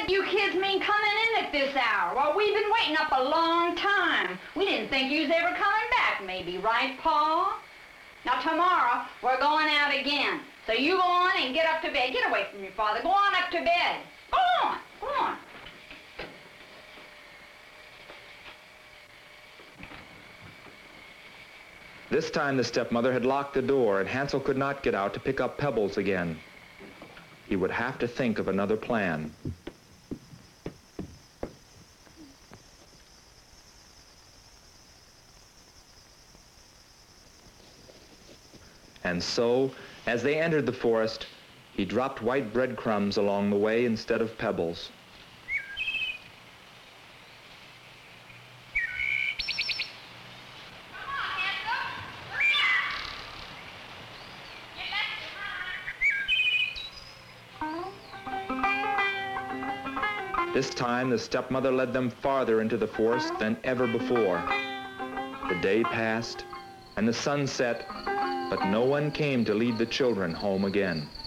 did you kids mean coming in at this hour? Well, we've been waiting up a long time. We didn't think you was ever coming back, maybe, right, Pa? Now, tomorrow, we're going out again. So you go on and get up to bed. Get away from your father. Go on up to bed. Go on. Go on. This time the stepmother had locked the door and Hansel could not get out to pick up pebbles again. He would have to think of another plan. And so, as they entered the forest, he dropped white breadcrumbs along the way instead of pebbles. This time, the stepmother led them farther into the forest than ever before. The day passed, and the sun set, but no one came to lead the children home again.